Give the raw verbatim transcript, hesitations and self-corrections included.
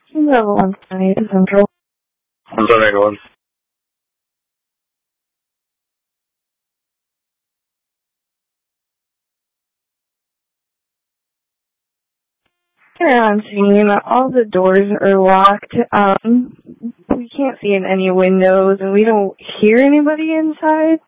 Level one twenty-eight Central. one seven eight one. Here on scene, all the doors are locked. Um, we can't see in any windows, and we don't hear anybody inside.